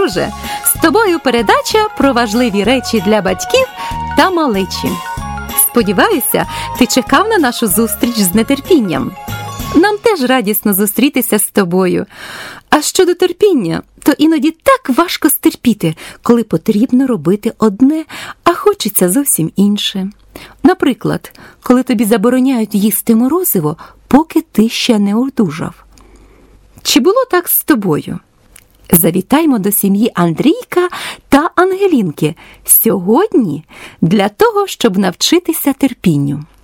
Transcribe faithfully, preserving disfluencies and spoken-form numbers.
друже! З тобою передача про важливі речі для батьків та малечі. Сподіваюся, ти чекав на нашу зустріч з нетерпінням. Нам теж радісно зустрітися з тобою. А щодо терпіння, то іноді так важко стерпіти, коли потрібно робити одне, а хочеться зовсім інше. Наприклад, коли тобі забороняють їсти морозиво, поки ти ще не одужав. Чи було так з тобою? Завітаймо до сім'ї Андрійка та Ангелінки сьогодні для того, щоб навчитися терпінню.